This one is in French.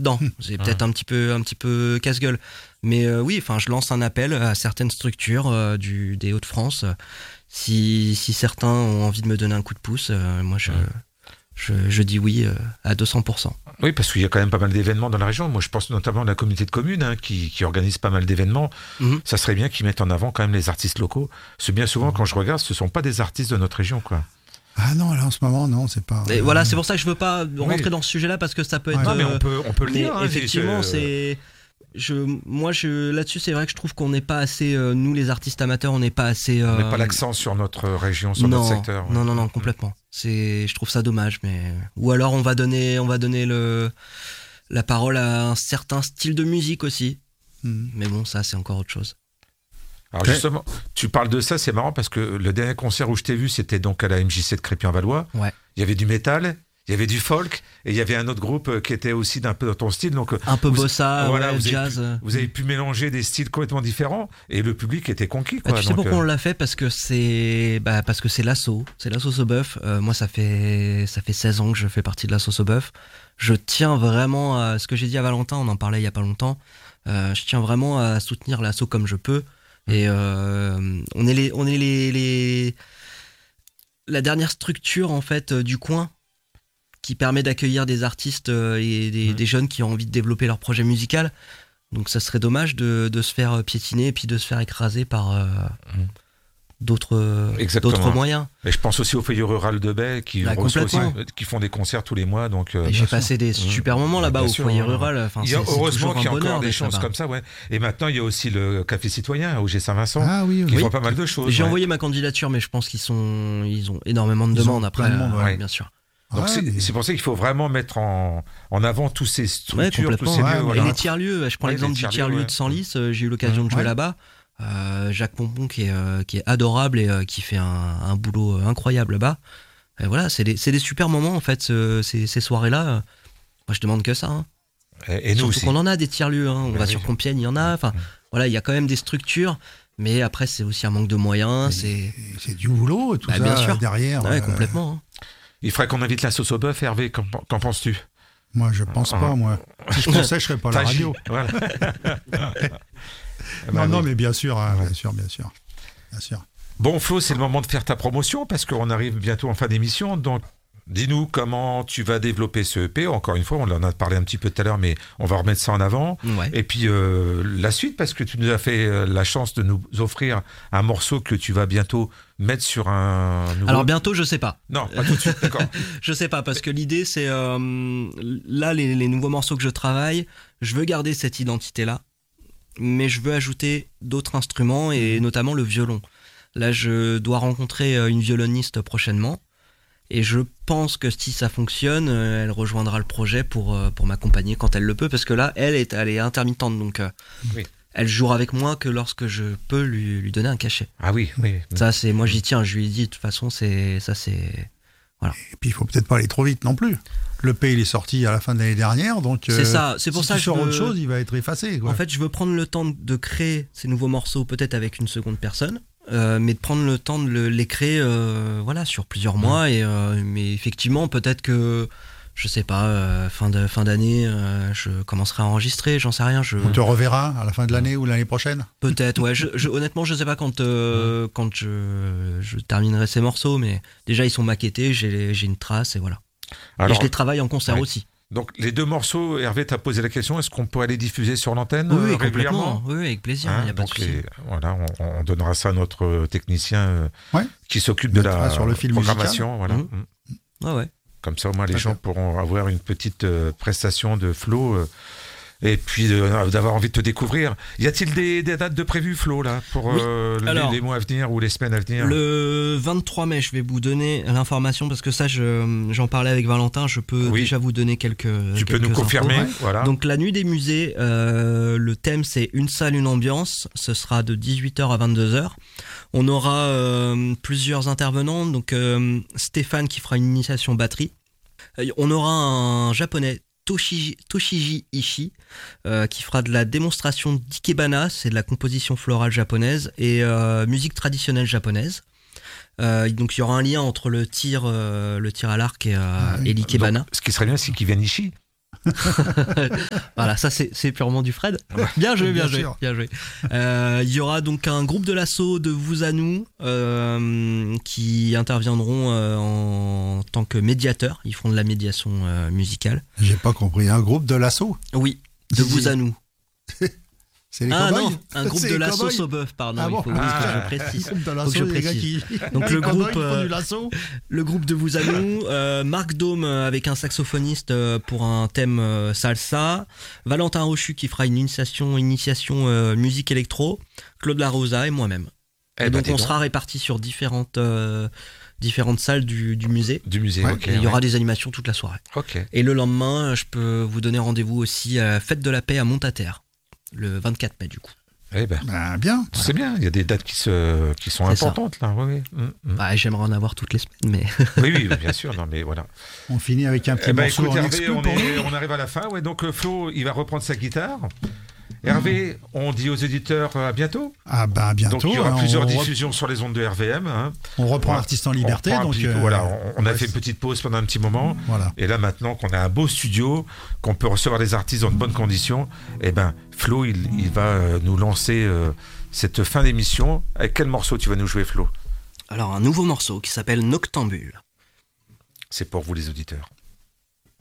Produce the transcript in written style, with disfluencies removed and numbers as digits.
dedans. C'est peut-être un petit peu casse-gueule. Mais oui, enfin, je lance un appel à certaines structures des Hauts-de-France. Si certains ont envie de me donner un coup de pouce, moi je dis oui à 200%. Oui, parce qu'il y a quand même pas mal d'événements dans la région. Moi, je pense notamment à la communauté de communes qui organise pas mal d'événements. Ça serait bien qu'ils mettent en avant quand même les artistes locaux. Parce que bien souvent, quand je regarde, ce sont pas des artistes de notre région, quoi. Ah non, là en ce moment, non, c'est pas. Et voilà, c'est pour ça que je veux pas rentrer dans ce sujet-là parce que ça peut être. Non, mais on peut le dire. Effectivement, là-dessus, c'est vrai que je trouve qu'on n'est pas assez. Nous, les artistes amateurs, on n'est pas assez. On met pas l'accent sur notre région, sur notre secteur. Ouais. Non, complètement. Je trouve ça dommage, mais ou alors on va donner la parole à un certain style de musique aussi. Mais bon, ça, c'est encore autre chose. Alors justement, tu parles de ça, c'est marrant parce que le dernier concert où je t'ai vu, c'était donc à la MJC de Crépy-en-Valois. Ouais. Il y avait du métal, il y avait du folk, et il y avait un autre groupe qui était aussi d'un peu dans ton style. Donc un peu bossa, voilà, jazz. Vous avez pu mélanger des styles complètement différents, et le public était conquis. Quoi. Tu sais pourquoi on l'a fait? Parce que c'est l'assaut. C'est la sauce au bœuf. Moi, ça fait 16 ans que je fais partie de la sauce au bœuf. Je tiens vraiment à ce que j'ai dit à Valentin, on en parlait il y a pas longtemps. Je tiens vraiment à soutenir l'assaut comme je peux. Et on est la dernière structure en fait du coin qui permet d'accueillir des artistes et des jeunes qui ont envie de développer leur projet musical. Donc ça serait dommage de se faire piétiner et puis de se faire écraser par d'autres moyens. Et je pense aussi aux Feuilles Rurales de Baie qui font des concerts tous les mois. Donc, j'ai passé des super moments là-bas au foyer rural. Il y a heureusement qu'il y a encore des choses comme ça. Ouais. Et maintenant, il y a aussi le Café Citoyen au G Saint-Vincent qui font pas mal de choses. J'ai envoyé ma candidature, mais je pense qu'ils ont énormément de demandes après. Bien sûr. Donc c'est pour ça qu'il faut vraiment mettre en avant tous ces structures, tous ces lieux. Et les tiers-lieux, je prends l'exemple du tiers-lieu de Senlis, j'ai eu l'occasion de jouer là-bas. Jacques Pompon qui est adorable et qui fait un boulot incroyable là-bas. Et voilà, c'est des super moments en fait, ces soirées-là. Moi je demande que ça. Hein. Et nous surtout aussi. qu'on en a des tiers-lieux. Hein. On va sur Compiègne, il y en a. Enfin, voilà, il y a quand même des structures. Mais après, c'est aussi un manque de moyens. C'est du boulot, tout ça bien sûr. Derrière. Ouais, complètement. Hein. Il faudrait qu'on invite la sauce au bœuf. Hervé, qu'en penses-tu? Moi, je pense pas, moi. Si je pensais, je serais pas à la radio. Voilà. Non, mais bien sûr, bien sûr. Bon, Flo, c'est le moment de faire ta promotion parce qu'on arrive bientôt en fin d'émission. Donc, dis-nous comment tu vas développer ce EP. Encore une fois, on en a parlé un petit peu tout à l'heure, mais on va remettre ça en avant. Ouais. Et puis, la suite, parce que tu nous as fait la chance de nous offrir un morceau que tu vas bientôt mettre sur un nouveau... Alors, bientôt, je sais pas. Non, pas tout de suite, d'accord. Je sais pas, parce que l'idée, c'est... là, les nouveaux morceaux que je travaille, je veux garder cette identité-là, mais je veux ajouter d'autres instruments, et notamment le violon. Là, je dois rencontrer une violoniste prochainement. Et je pense que si ça fonctionne, elle rejoindra le projet pour m'accompagner quand elle le peut, parce que là, elle est intermittente, donc elle jouera avec moi que lorsque je peux lui donner un cachet. Ah oui. Ça, c'est moi j'y tiens. Je lui ai dit de toute façon, c'est voilà. Et puis il faut peut-être pas aller trop vite non plus. Le P il est sorti à la fin de l'année dernière, donc c'est ça. C'est pour si ça tu que sors autre chose, il va être effacé. Quoi. En fait, je veux prendre le temps de créer ces nouveaux morceaux, peut-être avec une seconde personne. Mais de prendre le temps de les créer sur plusieurs mois mais effectivement peut-être que je sais pas fin d'année je commencerai à enregistrer, j'en sais rien. On te reverra à la fin de l'année ou l'année prochaine peut-être. Ouais, honnêtement je sais pas quand je terminerai ces morceaux, mais déjà ils sont maquettés, j'ai une trace et voilà. Alors, et je les travaille en concert aussi. Donc les deux morceaux, Hervé t'a posé la question, est-ce qu'on pourrait les diffuser sur l'antenne régulièrement? Oui, avec plaisir, il n'y a pas de souci. Voilà, on donnera ça à notre technicien qui s'occupe de la sur le film programmation. Voilà. Ouais. Comme ça, au moins, les gens pourront avoir une petite prestation de Flo et puis d'avoir envie de te découvrir. Y a-t-il des dates de prévues, Flo, là, pour les mois à venir ou les semaines à venir? Le 23 mai, je vais vous donner l'information parce que ça, j'en parlais avec Valentin, je peux déjà vous donner quelques Tu peux nous confirmer, voilà. Donc, la nuit des musées, le thème, c'est une salle, une ambiance. Ce sera de 18h à 22h. On aura plusieurs intervenants, donc Stéphane qui fera une initiation batterie. On aura un japonais, Toshiji Ishii, qui fera de la démonstration d'ikebana, c'est de la composition florale japonaise et musique traditionnelle japonaise. Donc il y aura un lien entre le tir à l'arc et l'ikebana. Donc, ce qui serait bien, c'est qu'il vienne Ishii. Voilà, ça c'est purement du Fred. Bien joué. Il y aura donc un groupe de l'assaut de Vous à nous qui interviendront en tant que médiateurs. Ils feront de la médiation musicale. J'ai pas compris. Un groupe de l'assaut ? Oui, de Vous à nous. C'est les cow-boys ? Non, un groupe de la sauce au bœuf, pardon. Il faut que je précise. Donc le groupe de Vous à nous, Marc Dôme avec un saxophoniste pour un thème salsa, Valentin Rochu qui fera une initiation musique électro, Claude Larosa et moi-même. Et donc on sera répartis sur différentes salles du musée. Ok. Et il y aura des animations toute la soirée. Ok. Et le lendemain, je peux vous donner rendez-vous aussi à Fête de la Paix à Montataire. Le 24 mai, du coup. Eh ben, bien. C'est bien, il y a des dates qui sont importantes, là. Oui. Bah, j'aimerais en avoir toutes les semaines, mais... oui, bien sûr, non, mais voilà. On finit avec un petit morceau en exclu pour nous. On arrive à la fin, donc Flo, il va reprendre sa guitare. Hervé, on dit aux éditeurs à bientôt. À bientôt. Donc il y aura plusieurs diffusions sur les ondes de RVM. On reprend Artistes en Liberté. On a fait une petite pause pendant un petit moment. Voilà. Et là maintenant qu'on a un beau studio, qu'on peut recevoir des artistes dans de bonnes conditions, Flo, il va nous lancer cette fin d'émission. Avec quel morceau tu vas nous jouer, Flo ? Alors un nouveau morceau qui s'appelle Noctambule. C'est pour vous les auditeurs.